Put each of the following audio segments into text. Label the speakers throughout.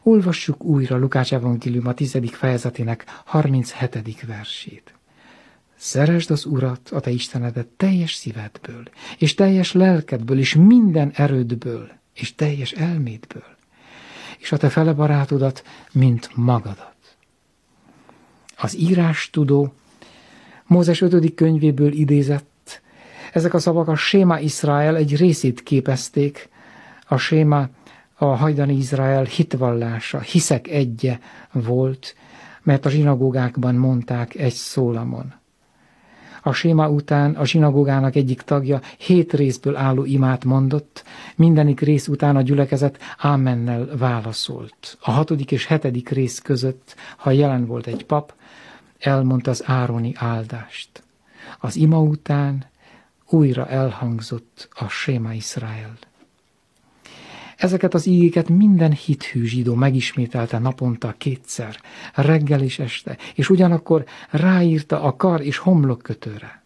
Speaker 1: Olvassuk újra Lukács evangélium a 10. fejezetének 37. versét. Szeresd az Urat, a te Istenedet teljes szívedből, és teljes lelkedből, és minden erődből, és teljes elmédből, és a te fele barátodat, mint magadat. Az írástudó Mózes 5. könyvéből idézett, ezek a szavak a Séma Iszrael egy részét képezték, a Séma a hajdani Izrael hitvallása, hiszek egye volt, mert a zsinagógákban mondták egy szólamon. A séma után a zsinagógának egyik tagja 7 részből álló imát mondott, mindenik rész után a gyülekezet ámennel válaszolt. A 6. és 7. rész között, ha jelen volt egy pap, elmondta az ároni áldást. Az ima után újra elhangzott a Séma Iszrael. Ezeket az ígéket minden hithű zsidó megismételte naponta 2-szer, reggel és este, és ugyanakkor ráírta a kar és homlokkötőre.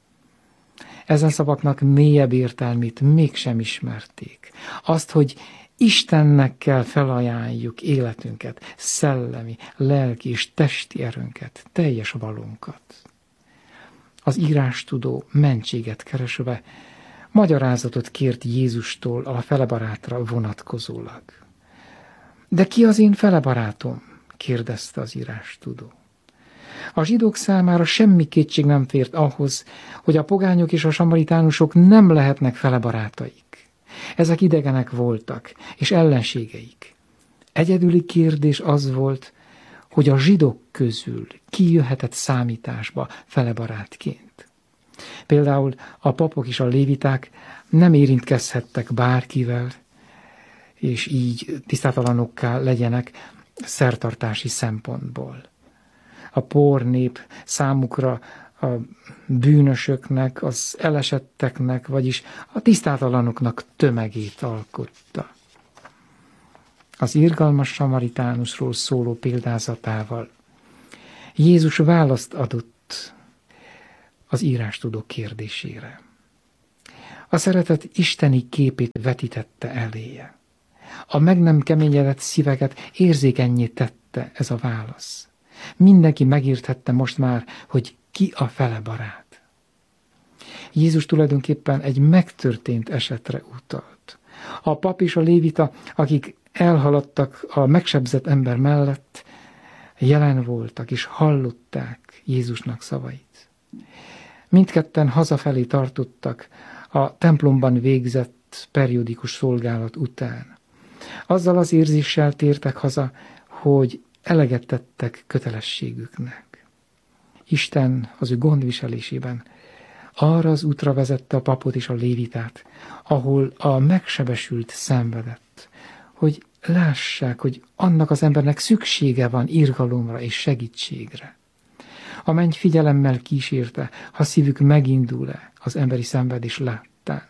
Speaker 1: Ezen szavaknak mélyebb értelmét mégsem ismerték. Azt, hogy Istennek kell felajánljuk életünket, szellemi, lelki és testi erőnket, teljes valónkat. Az írástudó mentséget keresve magyarázatot kért Jézustól a felebarátra vonatkozólag. De ki az én felebarátom? Kérdezte az írástudó. A zsidók számára semmi kétség nem fért ahhoz, hogy a pogányok és a samaritánusok nem lehetnek felebarátaik. Ezek idegenek voltak, és ellenségeik. Egyedüli kérdés az volt, hogy a zsidók közül ki jöhetett számításba felebarátként. Például a papok és a léviták nem érintkezhettek bárkivel, és így tisztátalanokká legyenek szertartási szempontból. A por nép számukra a bűnösöknek, az elesetteknek, vagyis a tisztátalanoknak tömegét alkotta. Az irgalmas samaritánusról szóló példázatával Jézus választ adott az írástudó kérdésére. A szeretet isteni képét vetítette eléje. A meg nem keményedett szíveket érzékennyé tette ez a válasz. Mindenki megérthette most már, hogy ki a felebarát. Jézus tulajdonképpen egy megtörtént esetre utalt. A pap és a lévita, akik elhaladtak a megsebzett ember mellett, jelen voltak és hallották Jézusnak szavait. Mindketten hazafelé tartottak a templomban végzett periódikus szolgálat után. Azzal az érzéssel tértek haza, hogy eleget tettek kötelességüknek. Isten az ő gondviselésében arra az útra vezette a papot és a lévitát, ahol a megsebesült szenvedett, hogy lássák, hogy annak az embernek szüksége van irgalomra és segítségre. A menny figyelemmel kísérte, ha szívük megindul-e az emberi szenvedés láttán.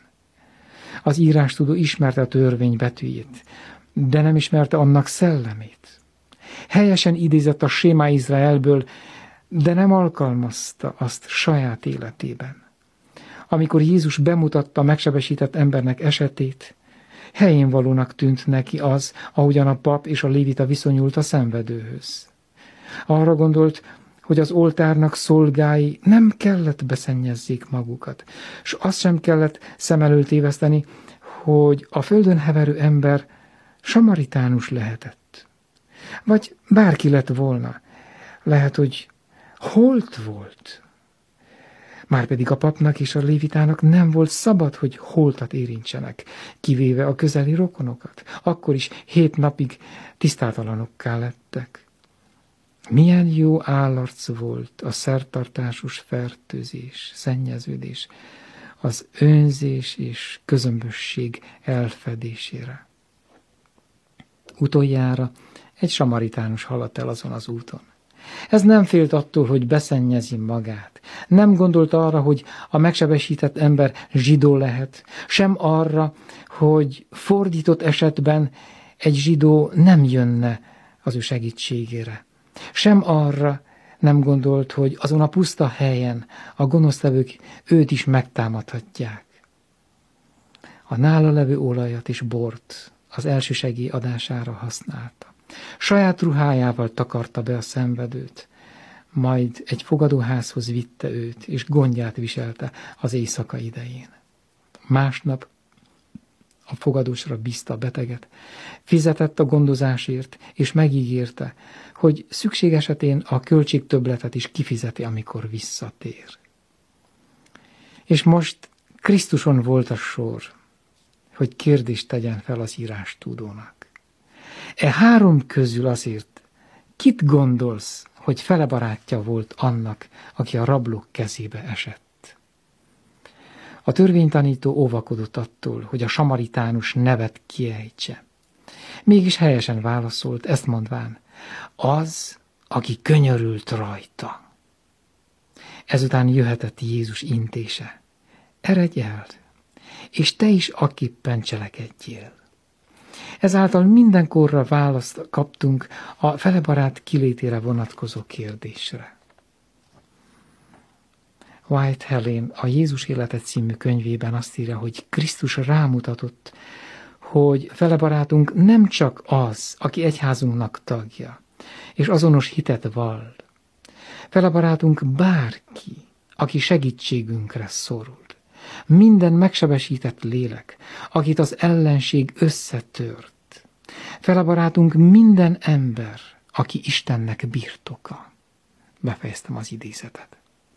Speaker 1: Az írástudó ismerte a törvény betűjét, de nem ismerte annak szellemét. Helyesen idézett a Séma Izraelből, de nem alkalmazta azt saját életében. Amikor Jézus bemutatta a megsebesített embernek esetét, helyén valónak tűnt neki az, ahogyan a pap és a lévita viszonyult a szenvedőhöz. Arra gondolt, hogy az oltárnak szolgái nem kellett beszennyezzék magukat, s azt sem kellett szem elől téveszteni, hogy a földön heverő ember samaritánus lehetett. Vagy bárki lett volna. Lehet, hogy holt volt. Márpedig a papnak és a lévitának nem volt szabad, hogy holtat érintsenek, kivéve a közeli rokonokat. Akkor is 7 napig tisztátalanokká lettek. Milyen jó állarc volt a szertartásos fertőzés, szennyeződés, az önzés és közömbösség elfedésére. Utoljára egy samaritánus haladt el azon az úton. Ez nem félt attól, hogy beszennyezi magát. Nem gondolt arra, hogy a megsebesített ember zsidó lehet, sem arra, hogy fordított esetben egy zsidó nem jönne az ő segítségére. Sem arra nem gondolt, hogy azon a puszta helyen a gonosztevők őt is megtámadhatják. A nála levő olajat és bort az elsősegély adására használta. Saját ruhájával takarta be a szenvedőt, majd egy fogadóházhoz vitte őt, és gondját viselte az éjszaka idején. Másnap a fogadósra bízta a beteget, fizetett a gondozásért, és megígérte, hogy szükség esetén a költségtöbbletet is kifizeti, amikor visszatér. És most Krisztuson volt a sor, hogy kérdést tegyen fel az írástudónak. E három közül azért kit gondolsz, hogy fele barátja volt annak, aki a rablók kezébe esett? A törvénytanító óvakodott attól, hogy a samaritánus nevet kiejtse. Mégis helyesen válaszolt, ezt mondván, az, aki könyörült rajta. Ezután jöhetett Jézus intése. Eredj el, és te is akképpen cselekedjél. Ezáltal mindenkorra választ kaptunk a felebarát kilétére vonatkozó kérdésre. White Helen a Jézus élete című könyvében azt írja, hogy Krisztus rámutatott, hogy felebarátunk nem csak az, aki egyházunknak tagja, és azonos hitet vall. Felebarátunk bárki, aki segítségünkre szorul. Minden megsebesített lélek, akit az ellenség összetört. Felebarátunk minden ember, aki Istennek birtoka. Befejeztem az idézetet.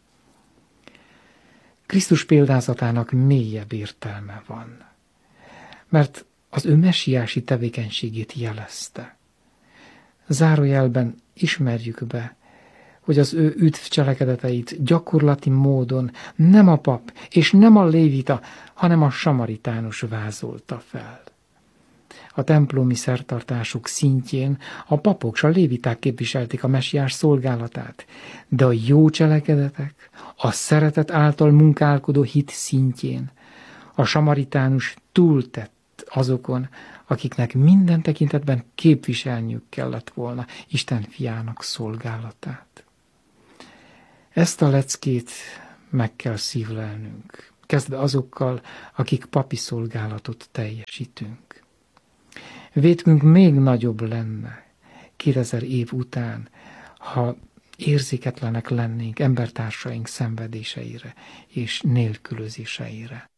Speaker 1: Krisztus példázatának mélyebb értelme van, mert az ő messiási tevékenységét jelezte. Zárójelben ismerjük be, hogy az ő üdv cselekedeteit gyakorlati módon nem a pap és nem a lévita, hanem a samaritánus vázolta fel. A templomi szertartásuk szintjén a papok és a léviták képviselték a messiás szolgálatát, de a jó cselekedetek, a szeretet által munkálkodó hit szintjén a samaritánus túltett azokon, akiknek minden tekintetben képviselniük kellett volna Isten fiának szolgálatát. Ezt a leckét meg kell szívlelnünk, kezdve azokkal, akik papi szolgálatot teljesítünk. Vétkünk még nagyobb lenne 2000 év után, ha érzéketlenek lennénk embertársaink szenvedéseire és nélkülözéseire.